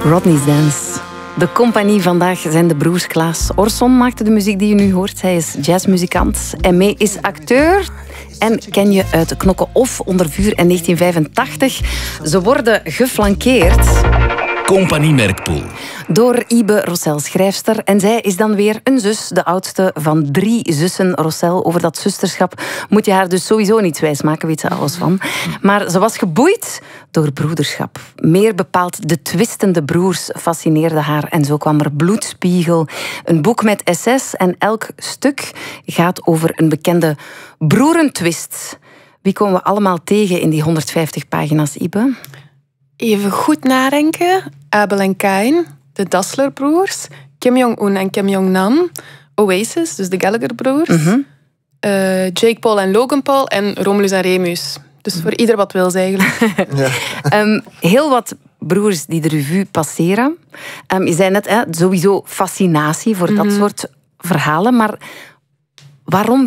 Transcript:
Rodney's Dance. De compagnie vandaag zijn de broers Klaas. Orson maakte de muziek die je nu hoort. Hij is jazzmuzikant. En May is acteur. En ken je uit Knokken of Onder Vuur en 1985. Ze worden geflankeerd... Compagnie Merkpoel. Door Ibe Rossel, schrijfster. En zij is dan weer een zus, de oudste van 3 zussen. Rossel, over dat zusterschap moet je haar dus sowieso niets wijsmaken, weet ze alles van. Maar ze was geboeid door broederschap. Meer bepaald de twistende broers fascineerde haar. En zo kwam er Bloedspiegel, een boek met essays. En elk stuk gaat over een bekende broerentwist. Wie komen we allemaal tegen in die 150 pagina's, Ibe? Even goed nadenken. Abel en Cain, de Dassler-broers, Kim Jong-un en Kim Jong-nam, Oasis, dus de Gallagher-broers, Jake Paul en Logan Paul en Romulus en Remus. Dus voor ieder wat wil, eigenlijk. Ja. Heel wat broers die de revue passeren. Je zei net, sowieso fascinatie voor dat soort verhalen, maar waarom